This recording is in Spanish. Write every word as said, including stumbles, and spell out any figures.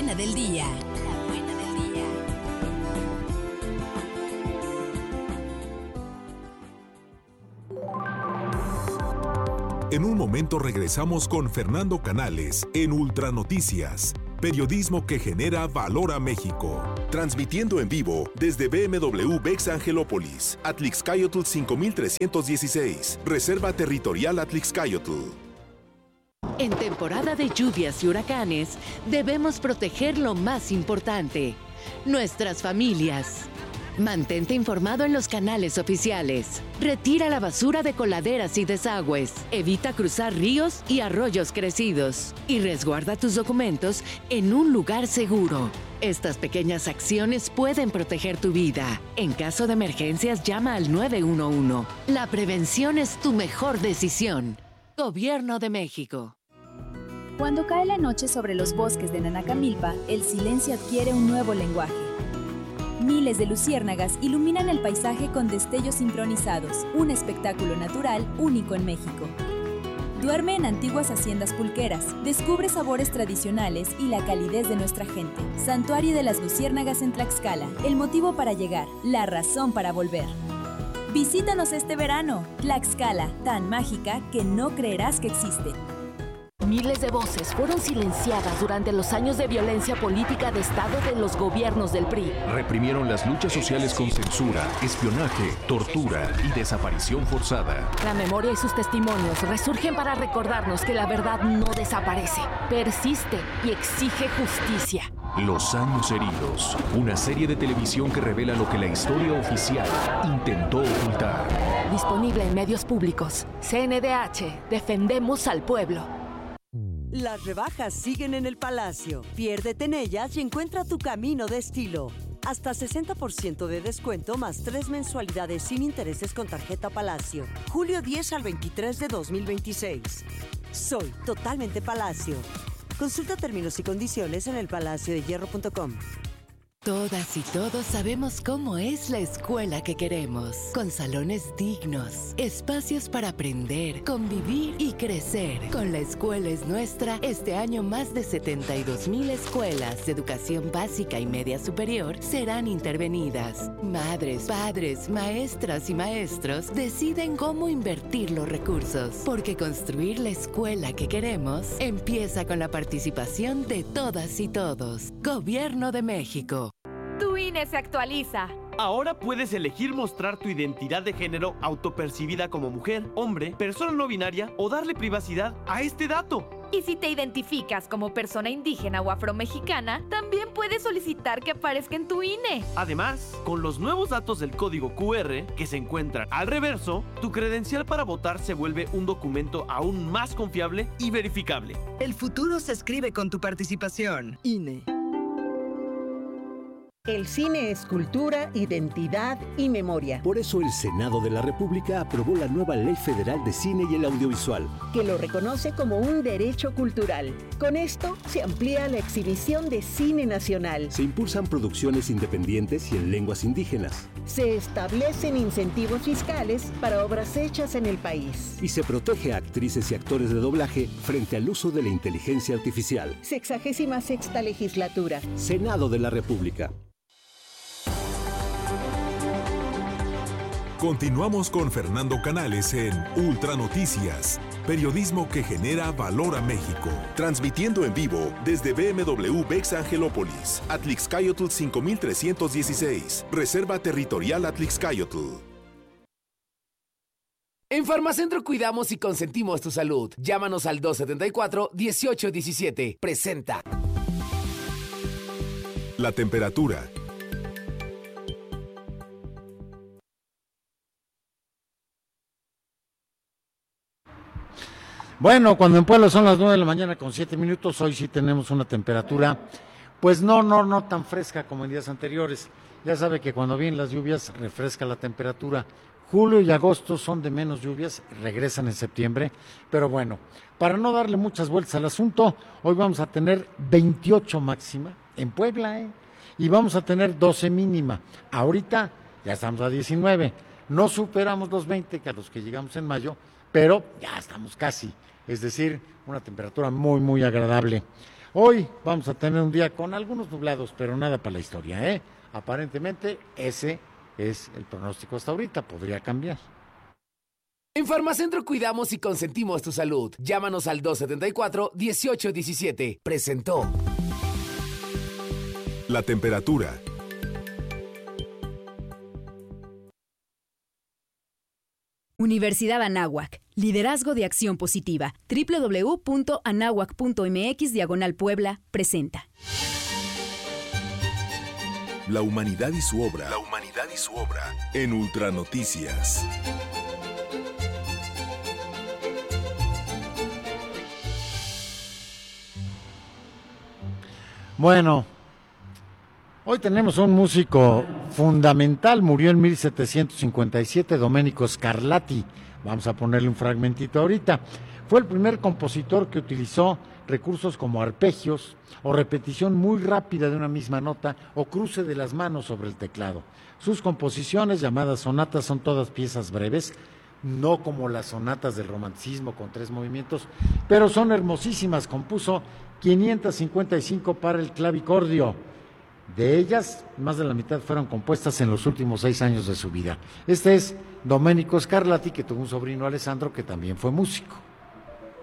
buena del día. La buena del día. En un momento regresamos con Fernando Canales en Ultra Noticias. Periodismo que genera valor a México. Transmitiendo en vivo desde B M W Bex Angelópolis, Atlixcayotl cinco mil trescientos dieciséis, Reserva Territorial Atlixcayotl. En temporada de lluvias y huracanes, debemos proteger lo más importante, nuestras familias. Mantente informado en los canales oficiales. Retira la basura de coladeras y desagües. Evita cruzar ríos y arroyos crecidos. Y resguarda tus documentos en un lugar seguro. Estas pequeñas acciones pueden proteger tu vida. En caso de emergencias, llama al nueve uno uno. La prevención es tu mejor decisión. Gobierno de México. Cuando cae la noche sobre los bosques de Nanacamilpa, el silencio adquiere un nuevo lenguaje. Miles de luciérnagas iluminan el paisaje con destellos sincronizados, un espectáculo natural único en México. Duerme en antiguas haciendas pulqueras, descubre sabores tradicionales y la calidez de nuestra gente. Santuario de las Luciérnagas en Tlaxcala, el motivo para llegar, la razón para volver. Visítanos este verano, Tlaxcala, tan mágica que no creerás que existe. Miles de voces fueron silenciadas durante los años de violencia política de Estado de los gobiernos del P R I. Reprimieron las luchas sociales con censura, espionaje, tortura y desaparición forzada. La memoria y sus testimonios resurgen para recordarnos que la verdad no desaparece, persiste y exige justicia. Los años heridos, una serie de televisión que revela lo que la historia oficial intentó ocultar. Disponible en medios públicos. C N D H, defendemos al pueblo. Las rebajas siguen en el Palacio. Piérdete en ellas y encuentra tu camino de estilo. Hasta sesenta por ciento de descuento más tres mensualidades sin intereses con tarjeta Palacio. julio diez al veintitrés de dos mil veintiséis. Soy totalmente Palacio. Consulta términos y condiciones en el palacio de hierro punto com. Todas y todos sabemos cómo es la escuela que queremos, con salones dignos, espacios para aprender, convivir y crecer. Con La Escuela es Nuestra, este año más de setenta y dos mil escuelas de educación básica y media superior serán intervenidas. Madres, padres, maestras y maestros deciden cómo invertir los recursos, porque construir la escuela que queremos empieza con la participación de todas y todos. Gobierno de México. Tu I N E se actualiza. Ahora puedes elegir mostrar tu identidad de género autopercibida como mujer, hombre, persona no binaria o darle privacidad a este dato. Y si te identificas como persona indígena o afromexicana, también puedes solicitar que aparezca en tu I N E. Además, con los nuevos datos del código Q R que se encuentran al reverso, tu credencial para votar se vuelve un documento aún más confiable y verificable. El futuro se escribe con tu participación. I N E. El cine es cultura, identidad y memoria. Por eso el Senado de la República aprobó la nueva Ley Federal de Cine y el Audiovisual, que lo reconoce como un derecho cultural. Con esto se amplía la exhibición de cine nacional. Se impulsan producciones independientes y en lenguas indígenas. Se establecen incentivos fiscales para obras hechas en el país. Y se protege a actrices y actores de doblaje frente al uso de la inteligencia artificial. Sexagésima sexta legislatura. Senado de la República. Continuamos con Fernando Canales en Ultra Noticias, periodismo que genera valor a México. Transmitiendo en vivo desde B M W Bex Angelópolis, Atlixcayotl cinco mil trescientos dieciséis, Reserva Territorial Atlixcayotl. En Farmacentro cuidamos y consentimos tu salud. Llámanos al dos setenta y cuatro, dieciocho diecisiete. Presenta. La temperatura. Bueno, cuando en Puebla son las nueve de la mañana con siete minutos, hoy sí tenemos una temperatura, pues no, no, no tan fresca como en días anteriores. Ya sabe que cuando vienen las lluvias refresca la temperatura. Julio y agosto son de menos lluvias, regresan en septiembre, pero bueno, para no darle muchas vueltas al asunto, hoy vamos a tener veintiocho máxima en Puebla, ¿eh? Y vamos a tener doce mínima. Ahorita ya estamos a diecinueve, no superamos los veinte, que a los que llegamos en mayo, pero ya estamos casi. Es decir, una temperatura muy, muy agradable. Hoy vamos a tener un día con algunos nublados, pero nada para la historia, ¿eh? Aparentemente ese es el pronóstico hasta ahorita, podría cambiar. En Farmacentro cuidamos y consentimos tu salud. Llámanos al dos setenta y cuatro, dieciocho diecisiete. Presentó la temperatura. Universidad Anáhuac, liderazgo de acción positiva. doble u doble u doble u punto anáhuac punto eme equis diagonal Puebla presenta. La humanidad y su obra. La humanidad y su obra. En Ultranoticias. Bueno, hoy tenemos un músico fundamental, murió en mil setecientos cincuenta y siete, Domenico Scarlatti. Vamos a ponerle un fragmentito ahorita. Fue el primer compositor que utilizó recursos como arpegios o repetición muy rápida de una misma nota o cruce de las manos sobre el teclado. Sus composiciones, llamadas sonatas, son todas piezas breves, no como las sonatas del romanticismo con tres movimientos, pero son hermosísimas. Compuso quinientas cincuenta y cinco para el clavicordio. De ellas, más de la mitad fueron compuestas en los últimos seis años de su vida. Este es Domenico Scarlatti, que tuvo un sobrino, Alessandro, que también fue músico.